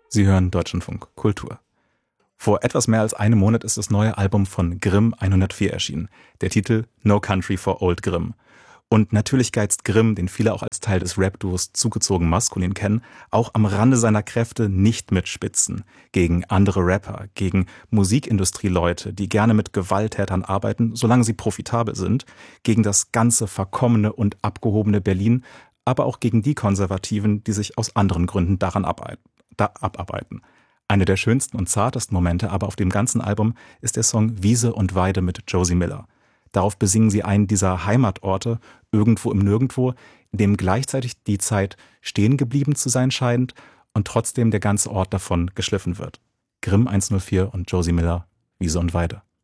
Sie hören Deutschlandfunk Kultur. Vor etwas mehr als einem Monat ist das neue Album von Grimm 104 erschienen. Der Titel No Country for Old Grimm. Und natürlich geizt Grimm, den viele auch als Teil des Rap-Duos Zugezogen Maskulin kennen, auch am Rande seiner Kräfte nicht mit Spitzen. Gegen andere Rapper, gegen Musikindustrieleute, die gerne mit Gewalttätern arbeiten, solange sie profitabel sind, gegen das ganze verkommene und abgehobene Berlin, aber auch gegen die Konservativen, die sich aus anderen Gründen daran abarbeiten. Eine der schönsten und zartesten Momente aber auf dem ganzen Album ist der Song Wiese und Weide mit Josie Miller. Darauf besingen sie einen dieser Heimatorte, irgendwo im Nirgendwo, in dem gleichzeitig die Zeit stehen geblieben zu sein scheint und trotzdem der ganze Ort davon geschliffen wird. Grimm 104 und Josie Miller, Wiese und Weide.